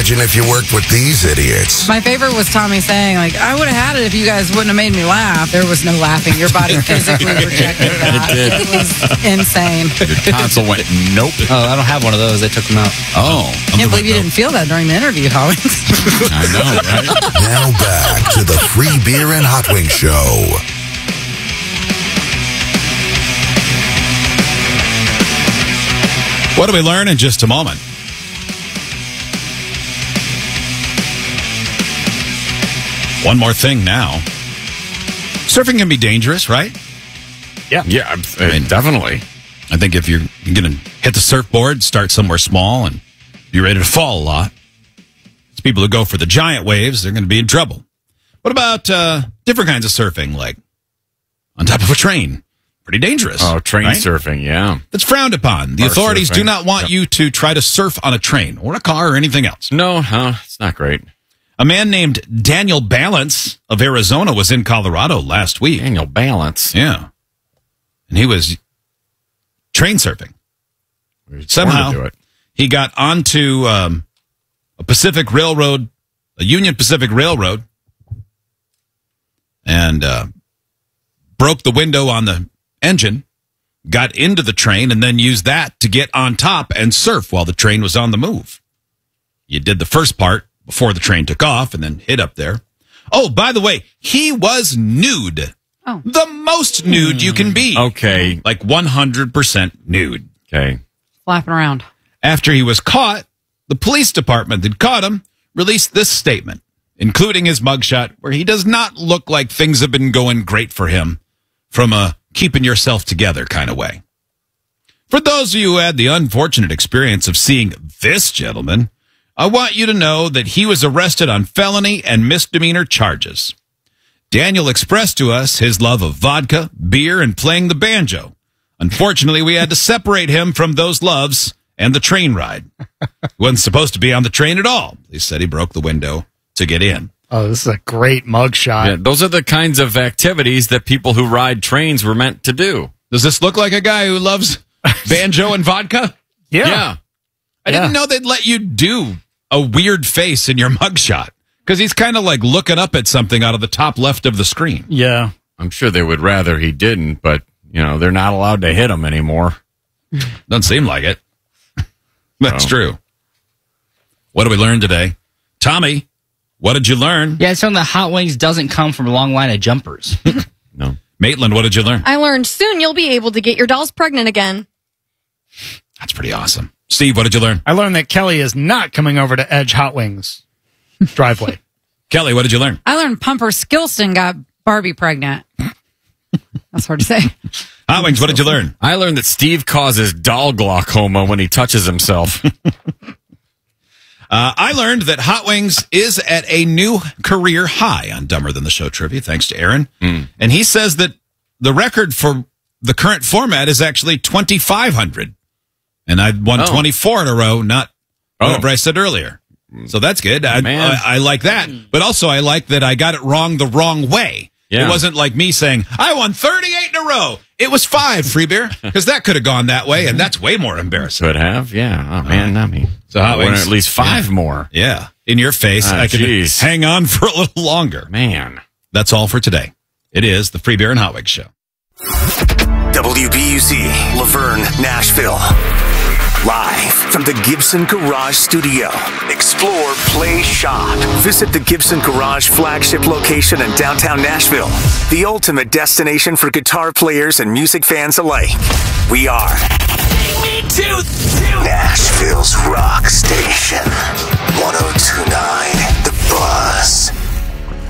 Imagine if you worked with these idiots. My favorite was Tommy saying, like, I would have had it if you guys wouldn't have made me laugh. There was no laughing. Your body physically rejected that. It did. It was insane. Your tonsil went, nope. Oh, I don't have one of those. They took them out. Oh. I can't believe you didn't feel that during the interview, Hollings. I know, right? Now back to the Free Beer and Hot Wings Show. What do we learn in just a moment? One more thing now. Surfing can be dangerous, right? Yeah, definitely. I think if you're going to hit the surfboard, start somewhere small and be ready to fall a lot. It's people who go for the giant waves, they're going to be in trouble. What about different kinds of surfing, like on top of a train? Pretty dangerous. Oh, train right? surfing, yeah. That's frowned upon. The Car authorities surfing. do not want you to try to surf on a train or a car or anything else. No, it's not great. A man named Daniel Balance of Arizona was in Colorado last week. Daniel Balance. Yeah. And he was train surfing. Somehow, Do it. he got onto a Pacific Railroad, a Union Pacific Railroad, and broke the window on the engine, got into the train, and then used that to get on top and surf while the train was on the move. You did the first part before the train took off and then hit up there. Oh, by the way, he was nude. Oh. The most nude you can be. Okay. Like 100% nude. Okay. Flapping around. After he was caught, the police department that caught him released this statement, including his mugshot, where he does not look like things have been going great for him from a keeping yourself together kind of way. For those of you who had the unfortunate experience of seeing this gentleman, I want you to know that he was arrested on felony and misdemeanor charges. Daniel expressed to us his love of vodka, beer, and playing the banjo. Unfortunately, we had to separate him from those loves and the train ride. He wasn't supposed to be on the train at all. He said he broke the window to get in. Oh, this is a great mugshot. Yeah, those are the kinds of activities that people who ride trains were meant to do. Does this look like a guy who loves banjo and vodka? Yeah. I didn't know they'd let you do a weird face in your mugshot, because he's kind of like looking up at something out of the top left of the screen. Yeah. I'm sure they would rather he didn't, but, they're not allowed to hit him anymore. Doesn't seem like it. That's true. What did we learn today? Tommy, what did you learn? Yeah, it's something that Hot Wings doesn't come from a long line of jumpers. No. Maitland, what did you learn? I learned soon you'll be able to get your dolls pregnant again. That's pretty awesome. Steve, what did you learn? I learned that Kelly is not coming over to Edge Hot Wings driveway. Kelly, what did you learn? I learned Pumper Skillston got Barbie pregnant. That's hard to say. Hot Wings, what did you learn? I learned that Steve causes doll glaucoma when he touches himself. I learned that Hot Wings is at a new career high on Dumber Than the Show trivia, thanks to Aaron. And he says that the record for the current format is actually 2,500. And I won 24 in a row, not whatever I said earlier. So that's good. I like that. But also I like that I got it wrong the wrong way. Yeah. It wasn't like me saying, I won 38 in a row. It was 5, Free Beer, because that could have gone that way, and that's way more embarrassing. Could have, yeah. Oh, man, not me. So Hot Wings, at least 5 more. Yeah, in your face. I could hang on for a little longer. Man. That's all for today. It is the Free Beer and Hot Wings Show. WBUC, Laverne, Nashville. Live from the Gibson Garage Studio. Explore, play, shop. Visit the Gibson Garage flagship location in downtown Nashville. The ultimate destination for guitar players and music fans alike. We are Nashville's Rock.